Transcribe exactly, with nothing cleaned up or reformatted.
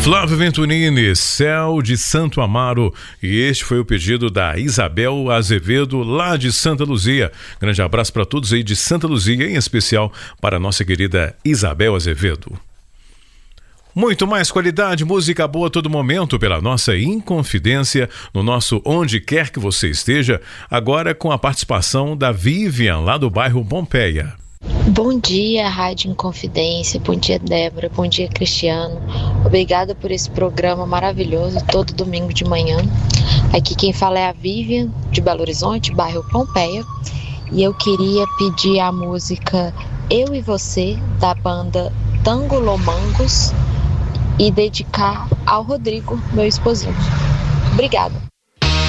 Flávio Venturini, Céu de Santo Amaro, e este foi o pedido da Isabel Azevedo, lá de Santa Luzia. Grande abraço para todos aí de Santa Luzia, em especial para a nossa querida Isabel Azevedo. Muito mais qualidade, música boa a todo momento pela nossa Inconfidência, no nosso Onde Quer Que Você Esteja, agora com a participação da Vivian, lá do bairro Pompeia. Bom dia, Rádio Inconfidência, bom dia, Débora, bom dia, Cristiano. Obrigada por esse programa maravilhoso, todo domingo de manhã. Aqui quem fala é a Vivian, de Belo Horizonte, bairro Pompeia. E eu queria pedir a música Eu e Você, da banda Tango Lomangos, e dedicar ao Rodrigo, meu esposinho. Obrigada.